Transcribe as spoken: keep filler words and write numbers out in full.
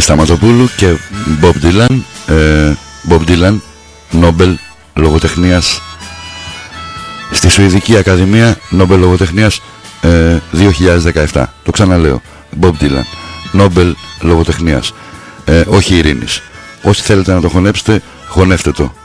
Σταματοπούλου και Bob Dylan, ε, Bob Dylan, Νόμπελ Λογοτεχνίας στη Σουηδική Ακαδημία, Νόμπελ Λογοτεχνίας ε, δύο χιλιάδες δεκαεπτά. Το ξαναλέω, Bob Dylan, Νόμπελ Λογοτεχνίας, ε, όχι ειρήνης. Όσοι θέλετε να το χωνέψετε, χωνεύτε το.